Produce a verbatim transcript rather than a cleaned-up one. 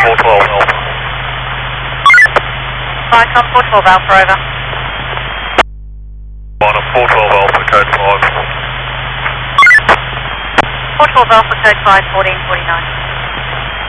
four twelve Alpha. Vicom four twelve Alpha, over. one four twelve Alpha, code five. four twelve Alpha, code five, fourteen forty-nine.